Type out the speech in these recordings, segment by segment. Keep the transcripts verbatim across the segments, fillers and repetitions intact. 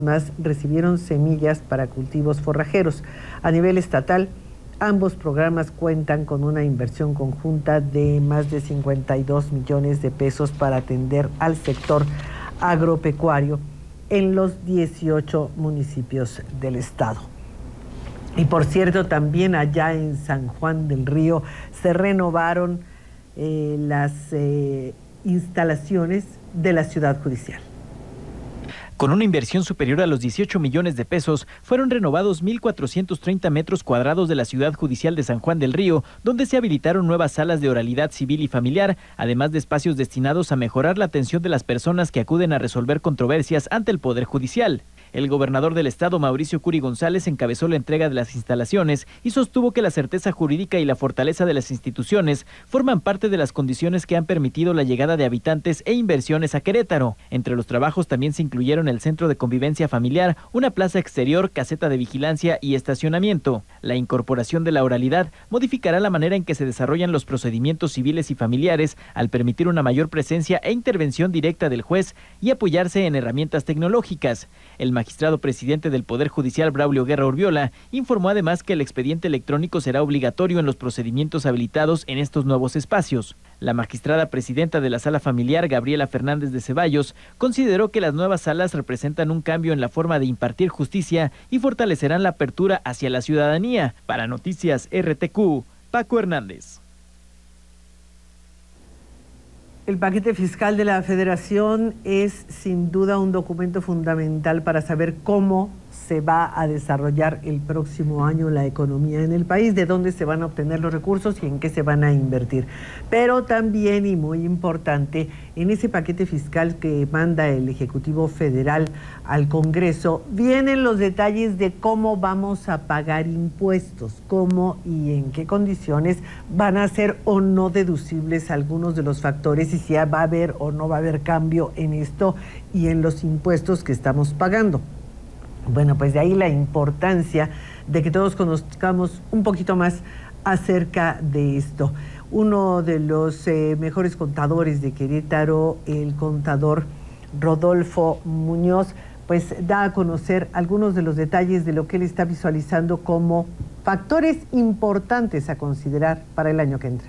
Más recibieron semillas para cultivos forrajeros. A nivel estatal, ambos programas cuentan con una inversión conjunta de más de cincuenta y dos millones de pesos para atender al sector agropecuario en los dieciocho municipios del estado. Y por cierto, también allá en San Juan del Río se renovaron eh, las eh, instalaciones de la ciudad judicial. Con una inversión superior a los dieciocho millones de pesos, fueron renovados mil cuatrocientos treinta metros cuadrados de la Ciudad Judicial de San Juan del Río, donde se habilitaron nuevas salas de oralidad civil y familiar, además de espacios destinados a mejorar la atención de las personas que acuden a resolver controversias ante el Poder Judicial. El gobernador del estado, Mauricio Curi González, encabezó la entrega de las instalaciones y sostuvo que la certeza jurídica y la fortaleza de las instituciones forman parte de las condiciones que han permitido la llegada de habitantes e inversiones a Querétaro. Entre los trabajos también se incluyeron el centro de convivencia familiar, una plaza exterior, caseta de vigilancia y estacionamiento. La incorporación de la oralidad modificará la manera en que se desarrollan los procedimientos civiles y familiares al permitir una mayor presencia e intervención directa del juez y apoyarse en herramientas tecnológicas. El magistrado presidente del Poder Judicial, Braulio Guerra Urbiola, informó además que el expediente electrónico será obligatorio en los procedimientos habilitados en estos nuevos espacios. La magistrada presidenta de la Sala Familiar, Gabriela Fernández de Ceballos, consideró que las nuevas salas representan un cambio en la forma de impartir justicia y fortalecerán la apertura hacia la ciudadanía. Para Noticias R T Q, Paco Hernández. El paquete fiscal de la Federación es sin duda un documento fundamental para saber cómo se va a desarrollar el próximo año la economía en el país, de dónde se van a obtener los recursos y en qué se van a invertir. Pero también, y muy importante, en ese paquete fiscal que manda el Ejecutivo Federal al Congreso, vienen los detalles de cómo vamos a pagar impuestos, cómo y en qué condiciones van a ser o no deducibles algunos de los factores y si va a haber o no va a haber cambio en esto y en los impuestos que estamos pagando. Bueno, pues de ahí la importancia de que todos conozcamos un poquito más acerca de esto. Uno de los eh, mejores contadores de Querétaro, el contador Rodolfo Muñoz, pues da a conocer algunos de los detalles de lo que él está visualizando como factores importantes a considerar para el año que entra.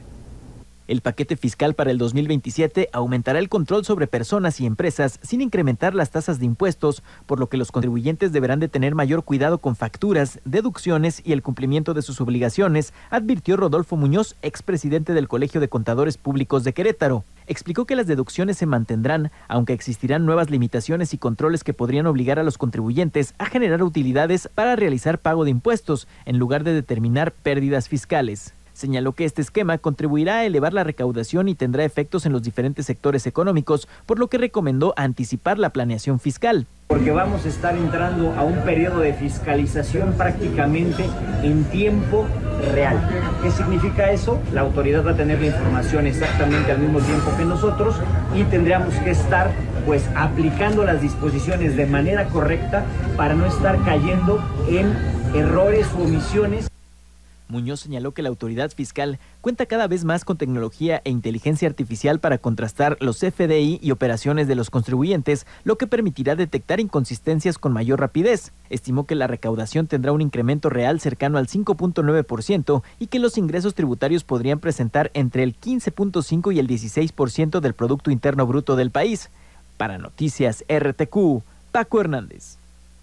El paquete fiscal para el dos mil veintisiete aumentará el control sobre personas y empresas sin incrementar las tasas de impuestos, por lo que los contribuyentes deberán de tener mayor cuidado con facturas, deducciones y el cumplimiento de sus obligaciones, advirtió Rodolfo Muñoz, expresidente del Colegio de Contadores Públicos de Querétaro. Explicó que las deducciones se mantendrán, aunque existirán nuevas limitaciones y controles que podrían obligar a los contribuyentes a generar utilidades para realizar pago de impuestos, en lugar de determinar pérdidas fiscales. Señaló que este esquema contribuirá a elevar la recaudación y tendrá efectos en los diferentes sectores económicos, por lo que recomendó anticipar la planeación fiscal. Porque vamos a estar entrando a un periodo de fiscalización prácticamente en tiempo real. ¿Qué significa eso? La autoridad va a tener la información exactamente al mismo tiempo que nosotros y tendríamos que estar pues aplicando las disposiciones de manera correcta para no estar cayendo en errores u omisiones. Muñoz señaló que la autoridad fiscal cuenta cada vez más con tecnología e inteligencia artificial para contrastar los F D I y operaciones de los contribuyentes, lo que permitirá detectar inconsistencias con mayor rapidez. Estimó que la recaudación tendrá un incremento real cercano al cinco punto nueve por ciento y que los ingresos tributarios podrían presentar entre el quince punto cinco por ciento y el dieciséis por ciento del Producto Interno Bruto del país. Para Noticias R T Q, Paco Hernández.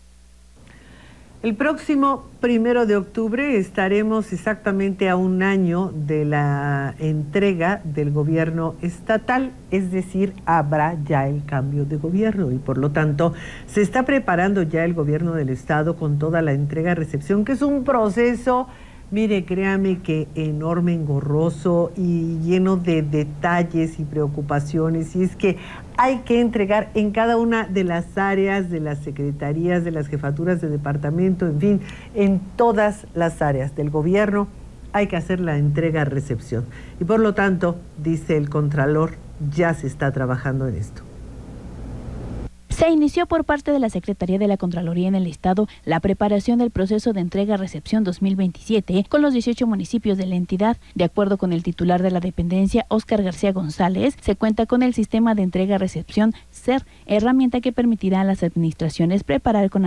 El próximo primero de octubre estaremos exactamente a un año de la entrega del gobierno estatal, es decir, habrá ya el cambio de gobierno y por lo tanto se está preparando ya el gobierno del estado con toda la entrega-recepción, que es un proceso, mire, créame que enorme, engorroso y lleno de detalles y preocupaciones, y es que hay que entregar en cada una de las áreas, de las secretarías, de las jefaturas de departamento, en fin, en todas las áreas del gobierno hay que hacer la entrega-recepción. Y por lo tanto, dice el Contralor, ya se está trabajando en esto. Se inició por parte de la Secretaría de la Contraloría en el Estado la preparación del proceso de entrega-recepción dos mil veintisiete con los dieciocho municipios de la entidad. De acuerdo con el titular de la dependencia, Óscar García González, se cuenta con el sistema de entrega-recepción C E R, herramienta que permitirá a las administraciones preparar con